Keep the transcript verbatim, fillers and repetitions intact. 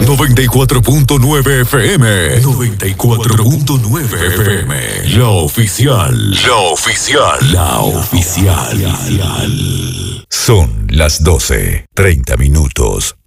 noventa y cuatro punto nueve F M. noventa y cuatro punto nueve F M. La oficial. La oficial. La oficial. Son las doce, treinta minutos.